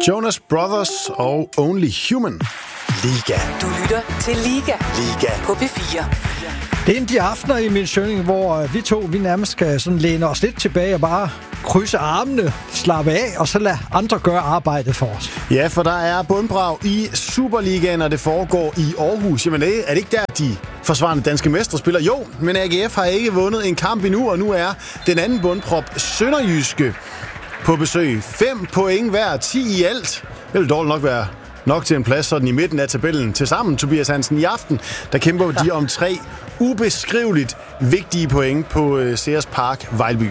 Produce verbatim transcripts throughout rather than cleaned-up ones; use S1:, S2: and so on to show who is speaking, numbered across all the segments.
S1: Jonas Brothers og Only Human.
S2: Liga.
S3: Du lytter til Liga.
S2: Liga.
S3: På P fire.
S4: Det er en af de aftener i min søgning, hvor vi to vi nærmest skal sådan læne os lidt tilbage og bare krydse armene, slappe af, og så lade andre gøre arbejdet for os.
S1: Ja, for der er bundbrag i Superligaen, og det foregår i Aarhus. Jamen, er det ikke der, de forsvarende danske mestre spiller? Jo, men A G F har ikke vundet en kamp endnu, og nu er den anden bundprop Sønderjyske på besøg. Fem point hver, ti i alt. Det vil dårligt nok være nok til en plads sådan i midten af tabellen. Tilsammen, Tobias Hansen, i aften, der kæmper de om tre ubeskriveligt vigtige point på Sears Park, Vejlby.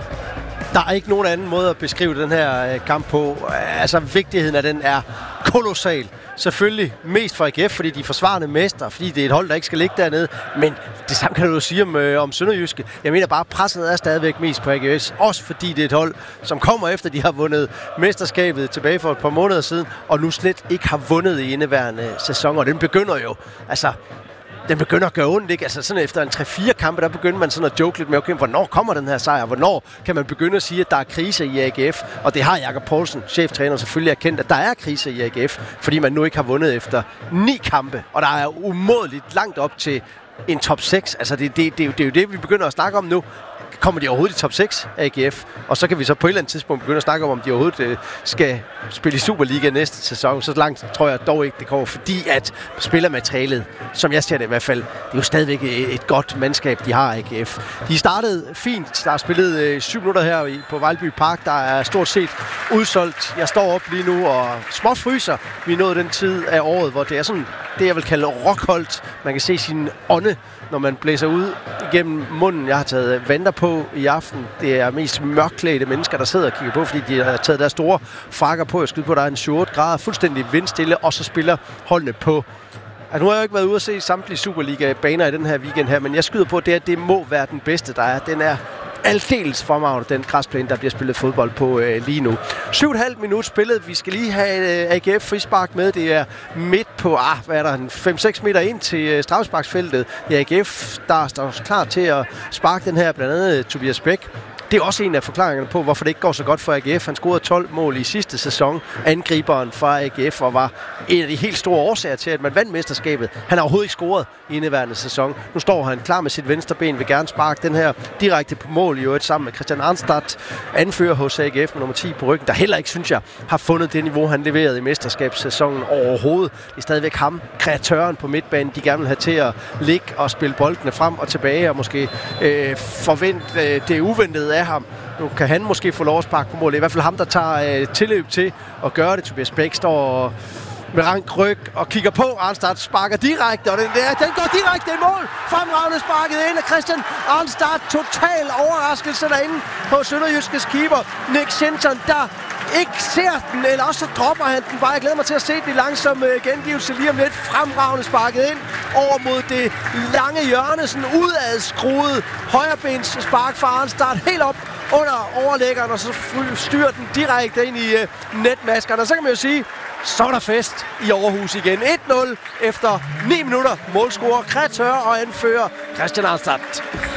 S5: Der er ikke nogen anden måde at beskrive den her kamp på. Altså, vigtigheden af den er kolossal. Selvfølgelig mest for A G F, fordi de er forsvarende mestre, fordi det er et hold, der ikke skal ligge dernede. Men det samme kan du jo sige om, øh, om Sønderjyske. Jeg mener bare, presset er stadigvæk mest på A G F. Også fordi det er et hold, som kommer efter, de har vundet mesterskabet tilbage for et par måneder siden, og nu slet ikke har vundet i indeværende sæson. Og den begynder jo, altså... Den begynder at gøre ondt, ikke? Altså sådan efter en tre fire kampe, der begynder man sådan at joke lidt med, okay, hvornår kommer den her sejr? Hvornår kan man begynde at sige, at der er krise i A G F? Og det har Jakob Poulsen, cheftræner, selvfølgelig erkendt, at der er krise i A G F, fordi man nu ikke har vundet efter ni kampe. Og der er umådeligt langt op til en top seks. Altså det, det, det, det er jo det, vi begynder at snakke om nu. Kommer de overhovedet i top seks, A G F? Og så kan vi så på et eller andet tidspunkt begynde at snakke om, om de overhovedet øh, skal spille i Superliga næste sæson. Så langt tror jeg dog ikke, det går, fordi at spillermaterialet, som jeg ser det i hvert fald, det er jo stadigvæk et, et godt mandskab, de har, A G F. De startede fint. Der er spillet øh, syv minutter her i, på Vejlby Park. Der er stort set udsolgt. Jeg står op lige nu og småfryser. Vi er nået den tid af året, hvor det er sådan, det jeg vil kalde rockholdt. Man kan se sin ånde, når man blæser ud igennem munden. Jeg har taget vanter på i aften. Det er mest mørkklædte mennesker, der sidder og kigger på, fordi de har taget deres store frakker på. Jeg skyder på, der er en syv otte grader, fuldstændig vindstille, og så spiller holdene på. Altså, nu har jeg jo ikke været ude at se samtlige Superliga-baner i den her weekend her, men jeg skyder på, at det, at det må være den bedste, der er. Den er aldeles fremragende, den græsplæne, der bliver spillet fodbold på øh, lige nu. syv komma fem minut spillet. Vi skal lige have øh, A G F frispark med. Det er midt på, ah, hvad er der, fem seks meter ind til øh, straffesparksfeltet. Det er A G F, der står klar til at sparke den her, blandt andet øh, Tobias Bæk. Det er også en af forklaringerne på, hvorfor det ikke går så godt for A G F. Han scorede tolv mål i sidste sæson. Angriberen fra A G F og var en af de helt store årsager til, at man vandt mesterskabet. Han har overhovedet ikke scoret i indeværende sæson. Nu står han klar med sit venstre ben, vil gerne sparke den her direkte på mål i øvrigt sammen med Christian Arnstad, anfører hos A G F med nummer ti på ryggen, der heller ikke, synes jeg, har fundet det niveau, han leverede i mesterskabssæsonen overhovedet. Det er stadigvæk ham, kreatøren på midtbanen, de gerne vil have til at ligge og spille boldene frem og tilbage og måske øh, forvente øh, det uventede af ham. Nu kan han måske få lov at sparke på mål. Det er i hvert fald ham, der tager øh, tilløb til at gøre det. Tobias Bæk står med rank ryg og kigger på. Arnstad sparker direkte, og den, der, den går direkte i mål. Fremragende sparket ind af Christian Arnstad. Total overraskelse derinde på Sønderjyskes keeper Nick Sinton, der ikke ser den, eller også så dropper han den bare. Jeg glæder mig til at se den i langsom uh, gengivelse lige om lidt. Fremragende sparket ind over mod det lange hjørne, sådan udadskruet højrebens spark fra Arnstad helt op under overlæggeren, og så styrer den direkte ind i uh, netmaskerne. Og så kan man jo sige, så er der fest i Aarhus igen. et nul efter ni minutter. Målscorer, kreatør og anfører Christian Arnstad.